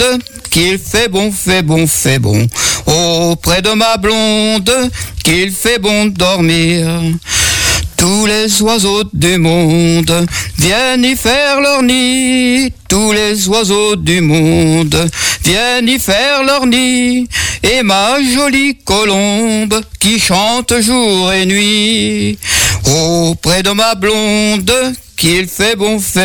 qu'il fait bon, auprès de ma blonde, qu'il fait bon dormir. Tous les oiseaux du monde viennent y faire leur nid. Tous les oiseaux du monde viennent y faire leur nid. Et ma jolie colombe qui chante jour et nuit auprès de ma blonde, qu'il fait bon